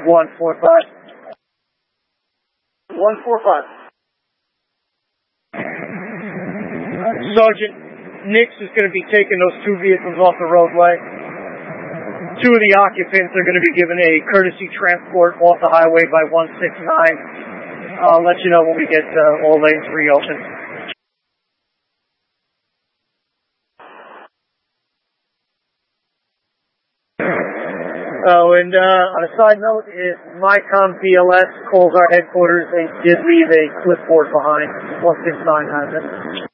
145. 145. Sergeant Nix is going to be taking those two vehicles off the roadway. Two of the occupants are going to be given a courtesy transport off the highway by 169. I'll let you know when we get all lanes reopened. Oh, and on a side note, if MyCom BLS calls our headquarters, they did leave a clipboard behind. 169 has it.